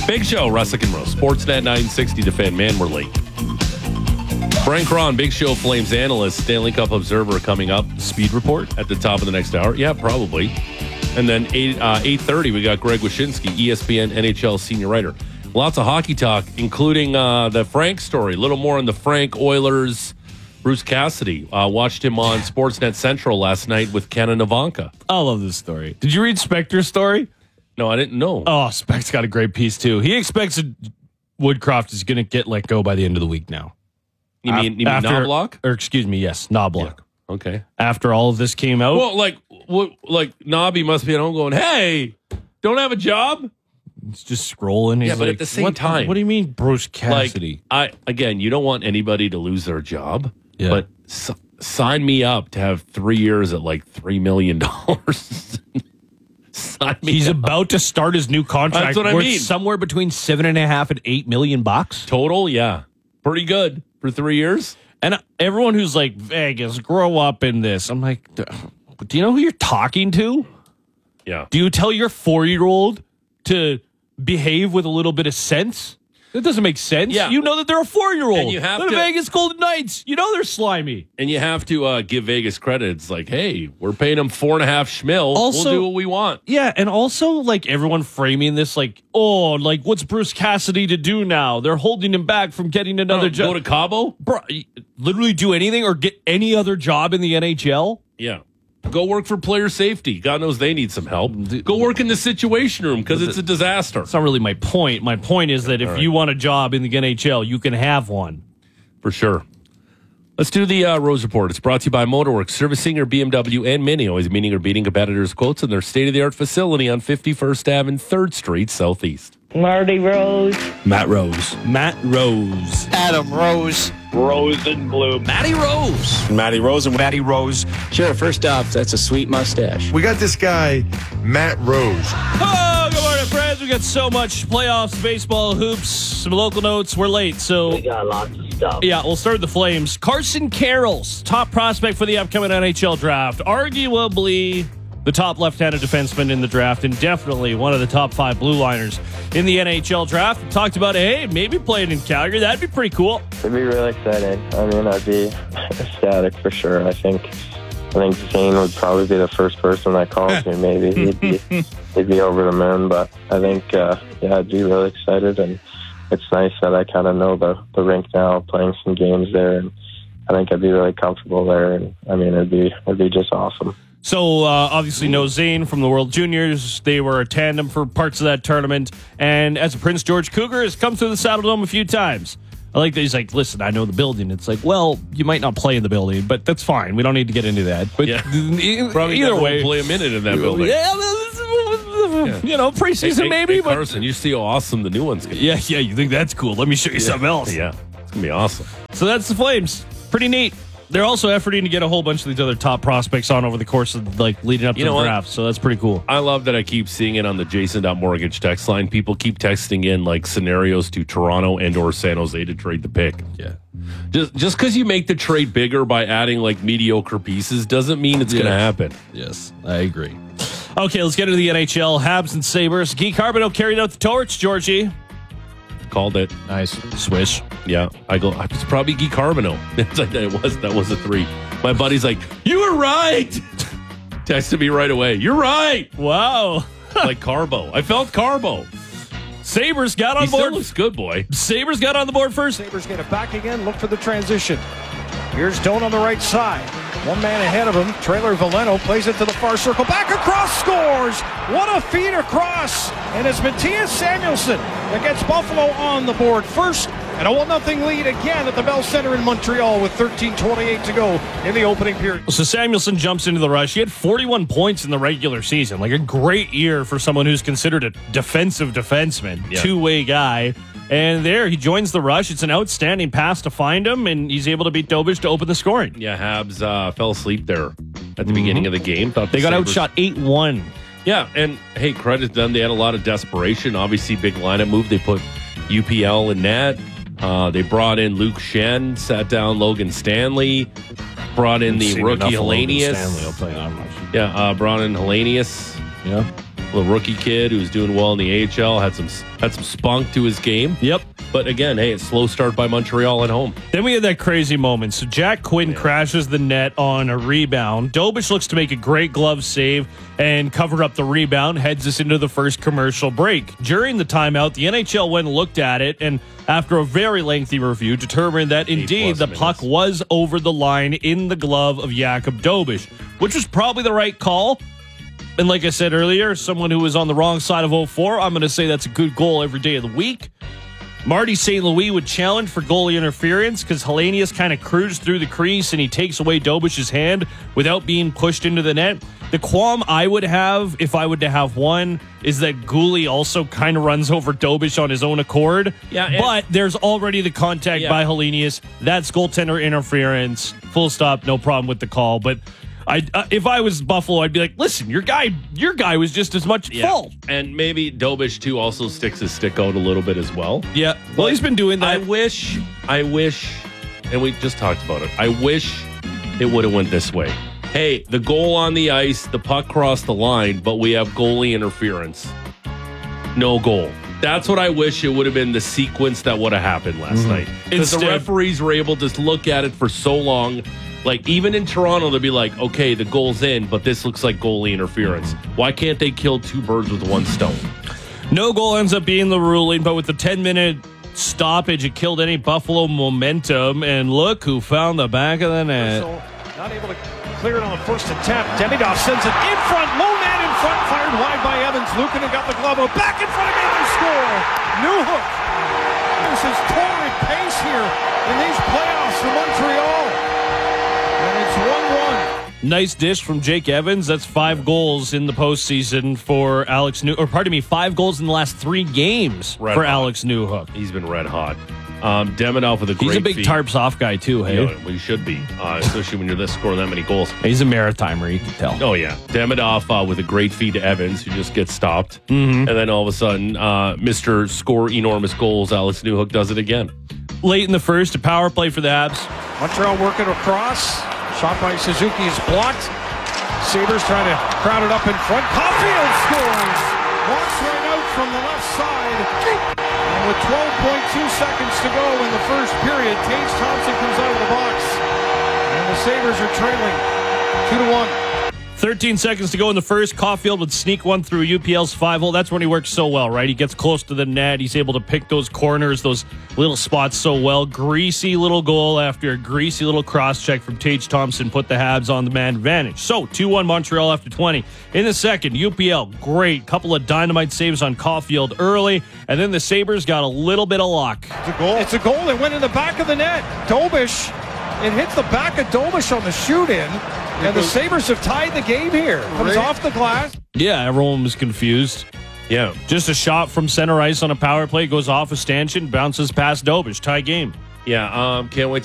Big Show, Russick and Rose. Sportsnet 960 The Fan. Man, we're late. Frank Ron, Big Show Flames analyst, Stanley Cup Observer coming up. Speed report at the top of the next hour. Yeah, probably. And then 8:30, we got Greg Wyshynski, ESPN NHL senior writer. Lots of hockey talk, including the Frank story. A little more on the Frank Oilers. Bruce Cassidy. Watched him on Sportsnet Central last night with Ken and Ivanka. I love this story. Did you read Spector's story? No, I didn't know. Oh, Spec's got a great piece, too. He expects Woodcroft is going to get let go by the end of the week now. You mean Knobloch? Or excuse me, yes, Knobloch. Yeah. Okay. After all of this came out. Well, like Nobby must be at home going, hey, don't have a job? He's just scrolling. He's but at the same time. What do you mean, Bruce Cassidy? Again, you don't want anybody to lose their job, yeah. But sign me up to have 3 years at like $3 million. He's about to start his new contract. That's what I mean. Somewhere between $7.5 and $8 million total. Yeah, pretty good for 3 years. And everyone who's like, Vegas, grow up in this. I'm like, do you know who you're talking to? Yeah. Do you tell your 4-year-old to behave with a little bit of sense? That doesn't make sense. Yeah. You know that they're a 4-year-old. And you have the to, Vegas Golden Knights. You know they're slimy. And you have to give Vegas credit. It's like, hey, we're paying them $4.5 schmil. Also, we'll do what we want. Yeah, and also like everyone framing this like, oh, like what's Bruce Cassidy to do now? They're holding him back from getting another job. Go to Cabo? Bro, literally do anything or get any other job in the NHL? Yeah. Go work for player safety. God knows they need some help. Go work in the Situation Room because it's a disaster. That's not really my point. My point is that if you want a job in the NHL, you can have one. For sure. Let's do the Rose Report. It's brought to you by Motorworks, servicing your BMW and Mini, always meeting or beating competitors' quotes in their state-of-the-art facility on 51st Ave and 3rd Street Southeast. Marty Rose. Matt Rose. Adam Rose. Rosenblum. Matty Rose. Matty Rose and Matty Rose. Sure, first off, that's a sweet mustache. We got this guy, Matt Rose. Oh, good morning, friends. We got so much playoffs, baseball, hoops, some local notes. We're late, so We got lots of stuff. yeah, we'll start with the Flames. Carson Carroll's top prospect for the upcoming NHL draft. Arguably the top left-handed defenseman in the draft and definitely one of the top 5 blue liners in the NHL draft. We talked about, hey, maybe playing in Calgary. That'd be pretty cool. It'd be really exciting. I mean, I'd be ecstatic for sure. I think Zane would probably be the first person that calls me. Maybe he'd be over the moon. But I think, I'd be really excited. And it's nice that I kind of know the rink now, playing some games there. And I think I'd be really comfortable there. And I mean, it'd be just awesome. So, obviously, no Zane from the World Juniors. They were a tandem for parts of that tournament. And as a Prince George Cougar, has come through the Saddle Dome a few times. I like that he's like, listen, I know the building. It's like, well, you might not play in the building, but that's fine. We don't need to get into that. But probably either way, play a minute in that building. You know, preseason maybe. Hey, but Carson, you see how awesome the new one's going to be. Yeah, you think that's cool. Let me show you something else. Yeah, it's going to be awesome. So that's the Flames. Pretty neat. They're also efforting to get a whole bunch of these other top prospects on over the course of like leading up to the draft. So that's pretty cool. I love that I keep seeing it on the Jason.mortgage text line. People keep texting in like scenarios to Toronto and or San Jose to trade the pick. Yeah. Just because you make the trade bigger by adding like mediocre pieces doesn't mean it's going to happen. Yes, I agree. Okay, let's get into the NHL. Habs and Sabres. Guy Carbonneau carried out the torch, Georgie. Called it. Nice. Swish. Yeah. I go, it's probably Guy Carbonneau. That was a 3. My buddy's like, you were right. Texted me right away. You're right. Wow. Like Carbo. I felt Carbo. Sabres got on board. Still looks good, boy. Sabres got on the board first. Sabres get it back again. Look for the transition. Here's Doan on the right side. One man ahead of him. Trailer Veleno plays it to the far circle. Back across, scores! What a feed across! And it's Matthias Samuelsson that gets Buffalo on the board first. And a 1-0 lead again at the Bell Center in Montreal with 13:28 to go in the opening period. So Samuelsson jumps into the rush. He had 41 points in the regular season. Like a great year for someone who's considered a defensive defenseman. Yeah. Two-way guy. And there, he joins the rush. It's an outstanding pass to find him, and he's able to beat Dobich to open the scoring. Yeah, Habs fell asleep there at the beginning of the game. Thought they got outshot 8-1. Yeah, and hey, credit to them. They had a lot of desperation. Obviously, big lineup move. They put UPL in net. They brought in Luke Shen, sat down Logan Stanley, brought in the rookie Hellenius. Stanley, I'll tell you that much. Yeah, brought in Hellenius. Yeah. The rookie kid who's doing well in the AHL had some spunk to his game. Yep. But again, hey, it's slow start by Montreal at home. Then we had that crazy moment. So Jack Quinn crashes the net on a rebound. Dobish looks to make a great glove save and cover up the rebound, heads us into the first commercial break. During the timeout, the NHL went and looked at it, and after a very lengthy review, determined that indeed the puck was over the line in the glove of Jakub Dobish, which was probably the right call. And like I said earlier, someone who was on the wrong side of 04, I'm going to say that's a good goal every day of the week. Marty St. Louis would challenge for goalie interference because Hellenius kind of cruised through the crease and he takes away Dobish's hand without being pushed into the net. The qualm I would have, if I would to have one, is that Gouli also kind of runs over Dobish on his own accord. Yeah, but there's already the contact by Hellenius. That's goaltender interference. Full stop, no problem with the call. But if I was Buffalo, I'd be like, listen, your guy was just as much fault. And maybe Dobish, too, also sticks his stick out a little bit as well. Yeah. Well, he's been doing that. I wish, and we just talked about it, I wish it would have went this way. Hey, the goal on the ice, the puck crossed the line, but we have goalie interference. No goal. That's what I wish it would have been, the sequence that would have happened last night. Because the referees were able to look at it for so long. Like, even in Toronto, they'll be like, okay, the goal's in, but this looks like goalie interference. Why can't they kill two birds with one stone? No goal ends up being the ruling, but with the 10-minute stoppage, it killed any Buffalo momentum. And look who found the back of the net. So, not able to clear it on the first attempt. Demidov sends it in front. Low man in front. Fired wide by Evans. Luukkonen got the glove. Back in front again. They score. Newhook. This is torrid pace here in these playoffs for Montreal. And it's 1-1. Nice dish from Jake Evans. That's 5 goals in the postseason for Alex Newhook. Or pardon me, 5 goals in the last 3 games for Alex Newhook. He's been red hot. Demidov with a great He's a big feed. tarps off guy too, hey? Yeah, well, you should be, especially when you're scoring that many goals. He's a Maritimer, you can tell. Oh, yeah. Demidov with a great feed to Evans, who just gets stopped. And then all of a sudden, Mr. Score Enormous Goals, Alex Newhook does it again. Late in the first, a power play for the Habs. Montreal working across. Shot by Suzuki is blocked. Sabres trying to crowd it up in front. Caulfield scores! Walks right out from the left side. And with 12.2 seconds to go in the first period, Tage Thompson comes out of the box. And the Sabres are trailing 2-1. 13 seconds to go in the first. Caulfield would sneak one through UPL's 5-hole. That's when he works so well, right? He gets close to the net. He's able to pick those corners, those little spots so well. Greasy little goal after a greasy little cross-check from Tage Thompson put the Habs on the man advantage. So, 2-1 Montreal after 20. In the second, UPL, great. Couple of dynamite saves on Caulfield early. And then the Sabres got a little bit of luck. It's a goal. It's a goal. It went in the back of the net. Dobish. It hits the back of Dobish on the shoot-in. And the Sabres have tied the game here. Comes off the glass. Yeah, everyone was confused. Yeah. Just a shot from center ice on a power play, goes off a stanchion, bounces past Dobish. Tie game. Yeah, can't wait